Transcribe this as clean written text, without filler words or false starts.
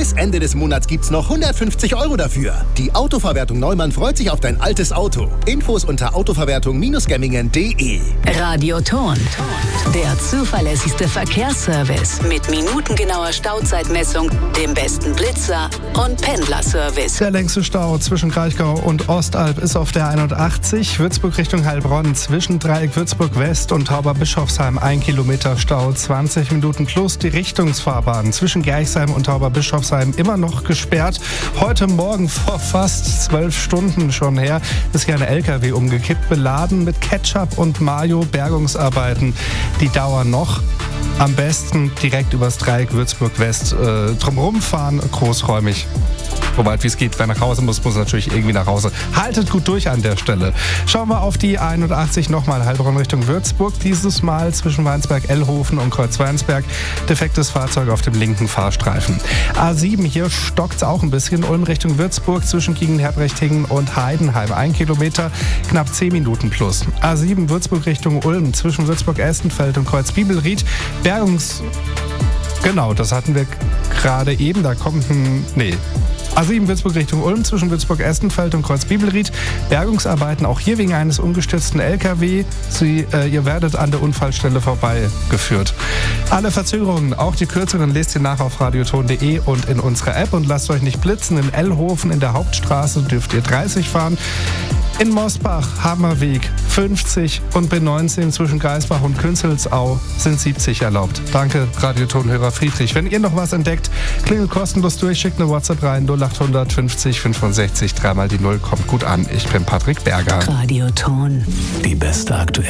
Bis Ende des Monats gibt's noch 150 € dafür. Die Autoverwertung Neumann freut sich auf dein altes Auto. Infos unter autoverwertung-gemmingen.de. Radioton. Der zuverlässigste Verkehrsservice mit minutengenauer Stauzeitmessung, dem besten Blitzer und Pendlerservice. Der längste Stau zwischen Kraichgau und Ostalb ist auf der 81, Würzburg Richtung Heilbronn, zwischen Dreieck Würzburg West und Tauberbischofsheim 1 Kilometer Stau, 20 Minuten plus. Die Richtungsfahrbahn zwischen Gerchsheim und Tauberbischofsheim immer noch gesperrt. Heute Morgen vor fast 12 Stunden schon her ist hier ein LKW umgekippt, beladen mit Ketchup und Mayo. Bergungsarbeiten, die dauern noch. Am besten direkt übers Dreieck Würzburg West drumherum fahren, großräumig. Soweit wie es geht. Wer nach Hause muss natürlich irgendwie nach Hause. Haltet gut durch an der Stelle. Schauen wir auf die 81 nochmal Heilbronn Richtung Würzburg. Dieses Mal zwischen Weinsberg-Ellhofen und Kreuz-Weinsberg. Defektes Fahrzeug auf dem linken Fahrstreifen. A7, hier stockt es auch ein bisschen. Ulm Richtung Würzburg zwischen Kiegenherbrechtingen und Heidenheim. 1 Kilometer, knapp 10 Minuten plus. A7 Würzburg Richtung Ulm zwischen Würzburg-Estenfeld und Kreuz-Bibelried. Genau, das hatten wir gerade eben. Da kommt A7 Würzburg Richtung Ulm zwischen Würzburg-Estenfeld und Kreuz-Bibelried. Bergungsarbeiten auch hier wegen eines umgestürzten LKW. Ihr werdet an der Unfallstelle vorbeigeführt. Alle Verzögerungen, auch die kürzeren, lest ihr nach auf radioton.de und in unserer App. Und lasst euch nicht blitzen. In Ellhofen in der Hauptstraße dürft ihr 30 fahren. In Mosbach, Hammerweg 50 und B19 zwischen Geisbach und Künzelsau sind 70 erlaubt. Danke, Radiotonhörer Friedrich. Wenn ihr noch was entdeckt, klingelt kostenlos durch, schickt eine WhatsApp rein, 0800 50 65 3 mal die 0, kommt gut an. Ich bin Patrick Berger. Radioton. Die beste aktuelle